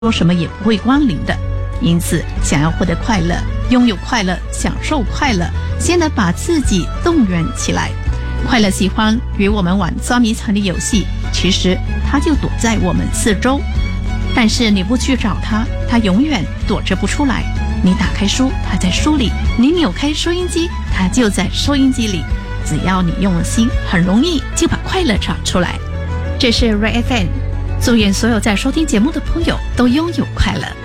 说什么也不会光临的。因此，想要获得快乐，拥有快乐，享受快乐，先得把自己动员起来。快乐喜欢与我们玩捉迷藏的游戏，其实它就躲在我们四周，但是你不去找它，它永远躲着不出来。你打开书，它在书里；你扭开收音机，它就在收音机里。只要你用了心，很容易就把快乐找出来。这是 Ray FM， 祝愿所有在收听节目的朋友都拥有快乐。